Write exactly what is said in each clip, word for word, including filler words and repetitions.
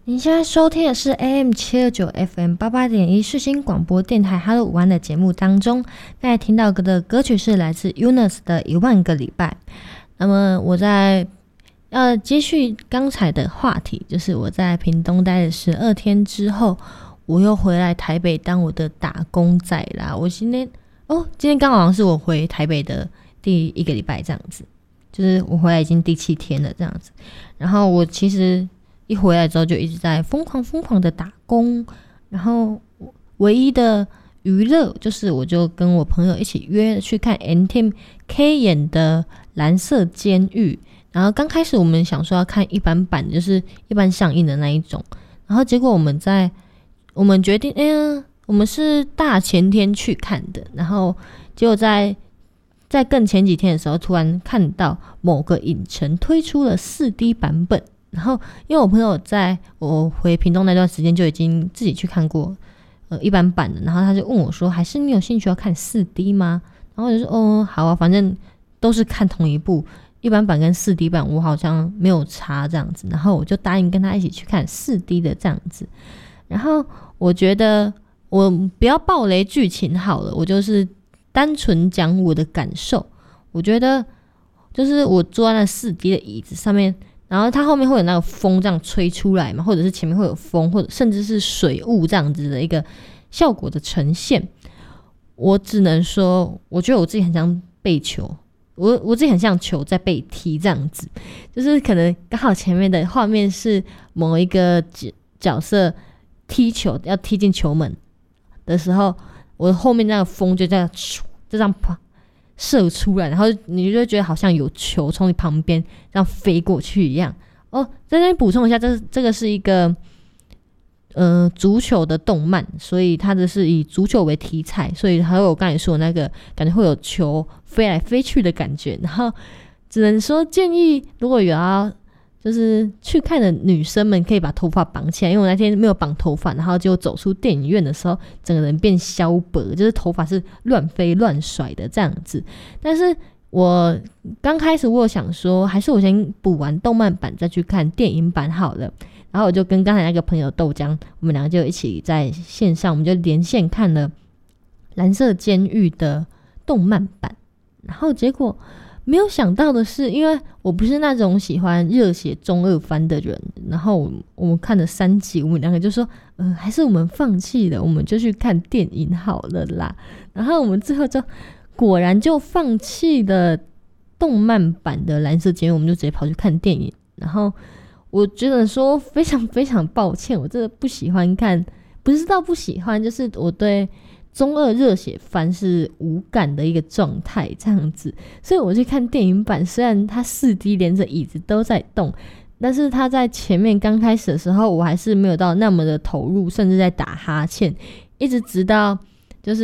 您现在收听的是 A M 七二九 F M 八八点一世新广播电台 Hello 午安的节目当中，刚才听到的歌曲是来自 Eunice 的一万个礼拜。那么我在要接续刚才的话题，就是我在屏东待了十二天之后，我又回来台北当我的打工仔啦。我今天哦，今天刚好像是我回台北的第一个礼拜这样子，就是我回来已经第七天了这样子。然后我其实一回来之后就一直在疯狂疯狂的打工，然后唯一的娱乐就是我就跟我朋友一起约去看 N T M K 演的蓝色监狱。然后刚开始我们想说要看一般版，就是一般上映的那一种，然后结果我们在我们决定哎呀我们是大前天去看的，然后结果在在更前几天的时候突然看到某个影城推出了 四 D 版本，然后因为我朋友在我回屏东那段时间就已经自己去看过呃一般版的，然后他就问我说还是你有兴趣要看 四 D 吗？然后我就说哦好啊，反正都是看同一部，一般版跟 四 D 版我好像没有差这样子，然后我就答应跟他一起去看 四 D 的这样子。然后我觉得我不要爆雷剧情好了，我就是单纯讲我的感受。我觉得就是我坐在那 四 D 的椅子上面，然后它后面会有那个风这样吹出来嘛，或者是前面会有风，或者甚至是水雾这样子的一个效果的呈现。我只能说我觉得我自己很像被球，我我自己很像球在被踢这样子，就是可能刚好前面的画面是某一个角色踢球要踢进球门的时候，我后面那个风就这样就这样射出来，然后你就会觉得好像有球从你旁边这样飞过去一样。哦，在这边补充一下，这这个是一个呃足球的动漫，所以它的是以足球为题材，所以还有我刚才说的那个感觉会有球飞来飞去的感觉。然后只能说建议如果有要就是去看的女生们可以把头发绑起来，因为我那天没有绑头发，然后就走出电影院的时候整个人变消薄，就是头发是乱飞乱甩的这样子。但是我刚开始我有想说还是我先补完动漫版再去看电影版好了，然后我就跟刚才那个朋友豆浆，我们两个就一起在线上，我们就连线看了蓝色监狱的动漫版。然后结果没有想到的是，因为我不是那种喜欢热血中二番的人，然后我们看了三集，我们两个就说呃，还是我们放弃了，我们就去看电影好了啦。然后我们最后就果然就放弃了动漫版的蓝色监狱，我们就直接跑去看电影。然后我觉得说非常非常抱歉，我真的不喜欢看，不是到不喜欢，就是我对中二热血番是无感的一个状态这样子。所以我去看电影版，虽然它 四 D 连着椅子都在动，但是它在前面刚开始的时候我还是没有到那么的投入，甚至在打哈欠，一直直到就是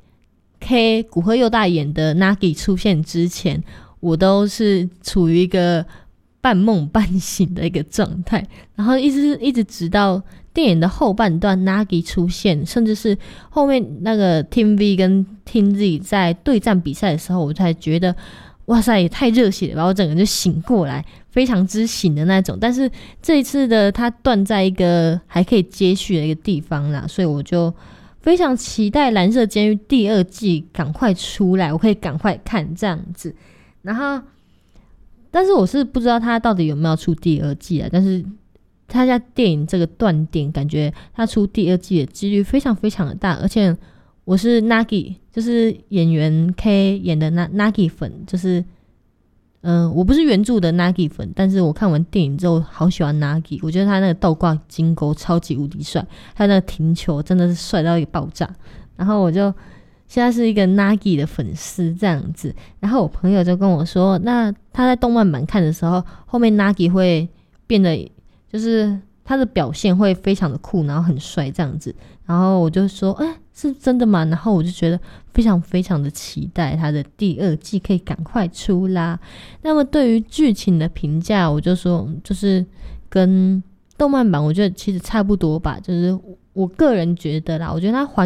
K 古贺佑大演的 Nagi 出现之前，我都是处于一个半梦半醒的一个状态，然后一直一直直到电影的后半段 Nagi 出现，甚至是后面那个 Team V 跟 Team Z 在对战比赛的时候，我才觉得哇塞也太热血了吧，我整个就醒过来，非常之醒的那种。但是这一次的它断在一个还可以接续的一个地方啦，所以我就非常期待蓝色监狱第二季赶快出来，我可以赶快看这样子。然后但是我是不知道他到底有没有出第二季啊，但是他家电影这个断点感觉他出第二季的几率非常非常的大，而且我是 Nagi 就是演员 K 演的 Nagi 粉，就是嗯、呃，我不是原著的 Nagi 粉，但是我看完电影之后好喜欢 Nagi， 我觉得他那个倒挂金钩超级无敌帅，他那个停球真的是帅到一个爆炸，然后我就现在是一个 Nagi 的粉丝这样子。然后我朋友就跟我说，那他在动漫版看的时候，后面 Nagi 会变得就是他的表现会非常的酷，然后很帅这样子。然后我就说哎、欸，是真的吗？然后我就觉得非常非常的期待他的第二季可以赶快出啦。那么对于剧情的评价，我就说就是跟动漫版我觉得其实差不多吧，就是我个人觉得啦，我觉得他还